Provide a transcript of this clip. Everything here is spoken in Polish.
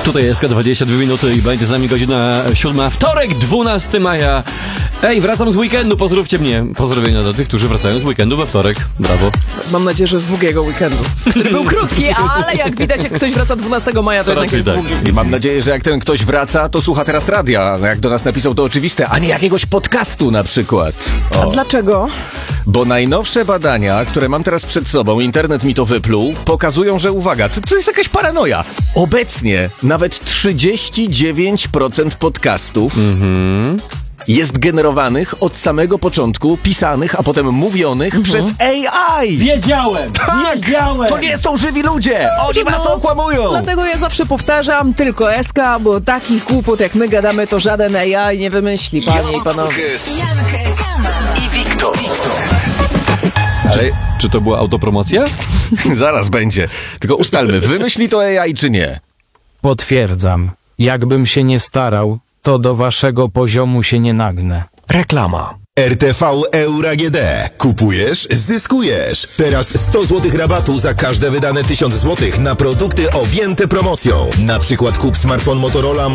Tutaj jest 22 minuty i będzie z nami godzina 7. Wtorek, 12 maja. Ej, wracam z weekendu, pozdrówcie mnie. Pozdrowienia do tych, którzy wracają z weekendu we wtorek. Brawo. Mam nadzieję, że z długiego weekendu, który był krótki, ale jak widać, jak ktoś wraca 12 maja, to jednak jest tak. długi. I mam nadzieję, że jak ten ktoś wraca, to słucha teraz radia. Jak do nas napisał, to oczywiste, a nie jakiegoś podcastu na przykład. A dlaczego? Bo najnowsze badania, które mam teraz przed sobą, internet mi to wypluł, pokazują, że uwaga, to jest jakaś paranoja. Obecnie nawet 39% podcastów jest generowanych od samego początku, pisanych, a potem mówionych przez AI. Wiedziałem! To nie są żywi ludzie! Oni was okłamują! Dlatego ja zawsze powtarzam, tylko SK, bo takich głupot jak my gadamy, to żaden AI nie wymyśli, panie i panowie. I Wiktor. Czy to była autopromocja? Zaraz będzie. Tylko ustalmy, wymyśli to AI czy nie? Potwierdzam. Jakbym się nie starał, to do waszego poziomu się nie nagnę. Reklama. RTV Euro AGD. Kupujesz, zyskujesz. Teraz 100 zł rabatu za każde wydane 1000 zł na produkty objęte promocją. Na przykład kup smartfon Motorola